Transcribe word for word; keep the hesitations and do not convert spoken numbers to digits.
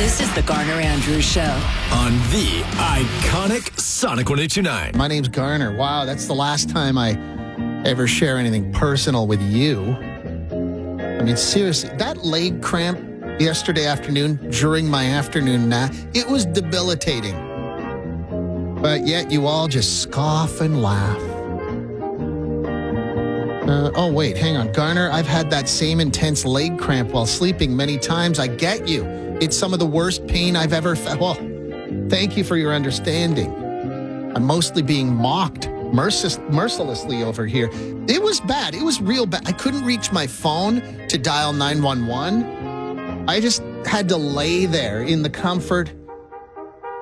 This is the Garner Andrews Show on the iconic Sonic one eight two nine. My name's Garner. Wow, that's the last time I ever share anything personal with you. I mean, seriously, that leg cramp yesterday afternoon during my afternoon nap, it was debilitating. But yet you all just scoff and laugh. Uh, oh, wait, hang on. Garner, I've had that same intense leg cramp while sleeping many times. I get you. It's some of the worst pain I've ever felt. Well, thank you for your understanding. I'm mostly being mocked mercil- mercilessly over here. It was bad. It was real bad. I couldn't reach my phone to dial nine one one. I just had to lay there in the comfort